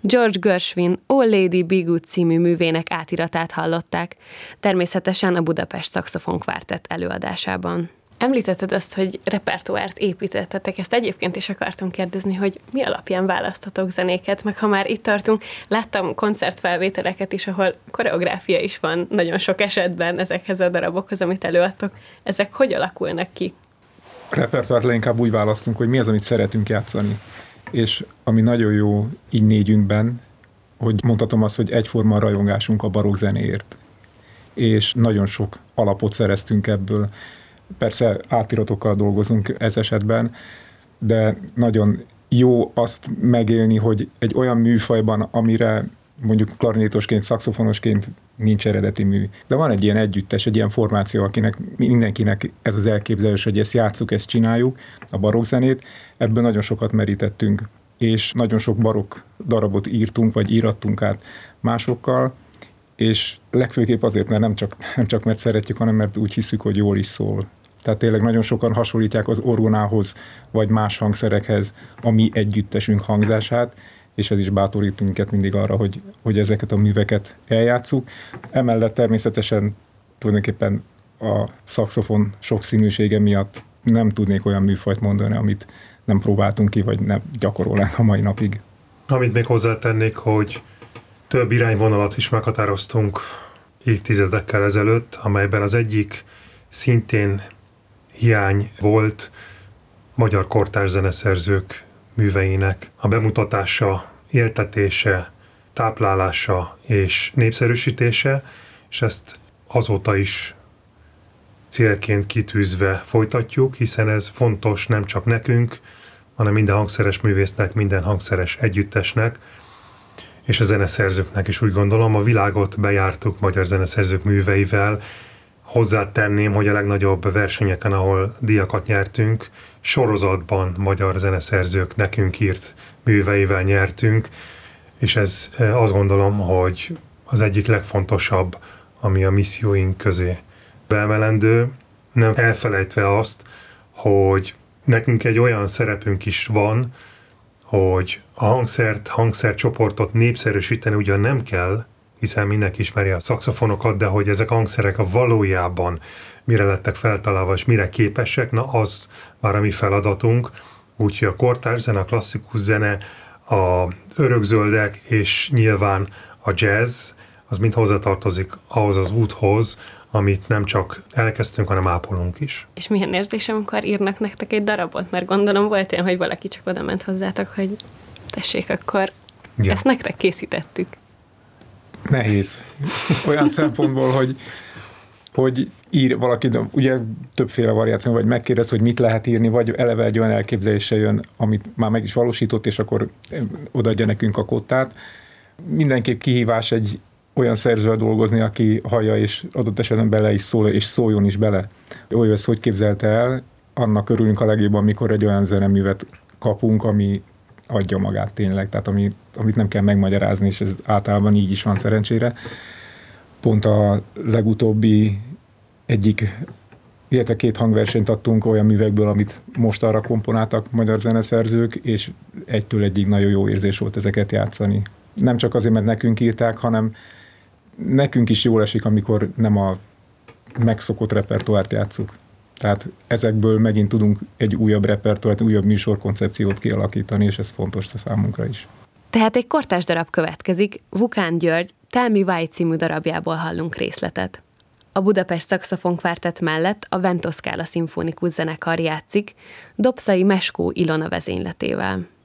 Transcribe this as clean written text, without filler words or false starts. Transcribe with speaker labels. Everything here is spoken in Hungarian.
Speaker 1: George Gershwin All Lady Be Good című művének átiratát hallották, természetesen a Budapest Szaxofon Kvártett előadásában. Említetted azt, hogy repertoárt építettetek, ezt egyébként is akartam kérdezni, hogy mi alapján választatok zenéket, meg ha már itt tartunk, láttam koncertfelvételeket is, ahol koreográfia is van nagyon sok esetben ezekhez a darabokhoz, amit előadtok. Ezek hogy alakulnak ki?
Speaker 2: Repertoárt leginkább úgy választunk, hogy mi az, amit szeretünk játszani. És ami nagyon jó így négyünkben, hogy mondhatom azt, hogy egyforma rajongásunk a barokk zenéért. És nagyon sok alapot szereztünk ebből. Persze átiratokkal dolgozunk ez esetben, de nagyon jó azt megélni, hogy egy olyan műfajban, amire mondjuk klarinétosként, szaxofonosként nincs eredeti mű. De van egy ilyen együttes, egy ilyen formáció, akinek mindenkinek ez az elképzelés, hogy ezt játsszuk, ezt csináljuk, a barokkzenét. Ebből nagyon sokat merítettünk, és nagyon sok barokk darabot írtunk, vagy írattunk át másokkal, és legfőképp azért, mert nem csak mert szeretjük, hanem mert úgy hiszük, hogy jól is szól. Tehát tényleg nagyon sokan hasonlítják az orgonához, vagy más hangszerekhez a mi együttesünk hangzását, és ez is bátorít minket mindig arra, hogy ezeket a műveket eljátsszuk. Emellett természetesen tulajdonképpen a szaxofon sokszínűsége miatt nem tudnék olyan műfajt mondani, amit nem próbáltunk ki, vagy nem gyakorolnánk a mai napig.
Speaker 3: Amit még hozzátennék, hogy több irányvonalat is meghatároztunk évtizedekkel ezelőtt, amelyben az egyik szintén hiány volt magyar kortárs zeneszerzők műveinek a bemutatása, éltetése, táplálása és népszerűsítése, és ezt azóta is célként kitűzve folytatjuk, hiszen ez fontos nem csak nekünk, hanem minden hangszeres művésznek, minden hangszeres együttesnek, és a zeneszerzőknek is úgy gondolom. A világot bejártuk magyar zeneszerzők műveivel. Hozzátenném, hogy a legnagyobb versenyeken, ahol díjakat nyertünk, sorozatban magyar zeneszerzők nekünk írt műveivel nyertünk, és ez azt gondolom, hogy az egyik legfontosabb, ami a misszióink közé beemelendő, nem elfelejtve azt, hogy nekünk egy olyan szerepünk is van, hogy a hangszercsoportot népszerűsíteni ugyan nem kell, hiszen mindenki ismeri a szaxofonokat, de hogy ezek a hangszerek valójában mire lettek feltalálva, és mire képesek, na az már a mi feladatunk. Úgyhogy a kortárs zene, a klasszikus zene, a örökzöldek és nyilván a jazz, az mind hozzátartozik ahhoz az úthoz, amit nem csak elkezdtünk, hanem ápolunk is.
Speaker 1: És milyen érzés, amikor írnak nektek egy darabot? Mert gondolom volt olyan, hogy valaki csak oda ment hozzátok, hogy tessék, akkor ezt nektek készítettük.
Speaker 2: Nehéz. Olyan szempontból, hogy ír valaki, ugye többféle variáció, vagy megkérdez, hogy mit lehet írni, vagy eleve egy olyan elképzelése jön, amit már meg is valósított, és akkor odaadja nekünk a kottát. Mindenképp kihívás egy olyan szerzővel dolgozni, aki hallja, és adott esetben bele is szól, és szóljon is bele. Ő ezt hogy képzelte el, annak örülünk a legjobban, amikor egy olyan zeneművet kapunk, ami adja magát tényleg, tehát amit nem kell megmagyarázni, és ez általában így is van szerencsére. Pont a legutóbbi illetve 2 hangversenyt adtunk olyan művekből, amit most arra komponáltak magyar zeneszerzők, és egytől egyig nagyon jó érzés volt ezeket játszani. Nem csak azért, mert nekünk írták, hanem nekünk is jól esik, amikor nem a megszokott repertoárt játsszuk. Tehát ezekből megint tudunk egy újabb repertoárt, újabb műsorkoncepciót kialakítani, és ez fontos a számunkra is.
Speaker 1: Tehát egy kortárs darab következik, Vukán György Tell Me Why című darabjából hallunk részletet. A Budapest Szaxofon Kvártett mellett a Ventoscala Szimfonikus Zenekar játszik, Dobszai Meskó Ilona vezényletével.